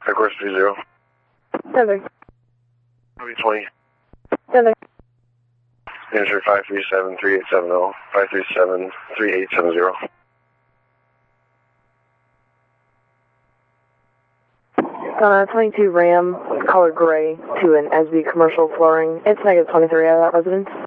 Of course, 30. Heather. Copy 20. Heather. Manager 537-3870, 537-3870. 22 Ram, color gray, to an SB commercial flooring. It's -23 out of that residence.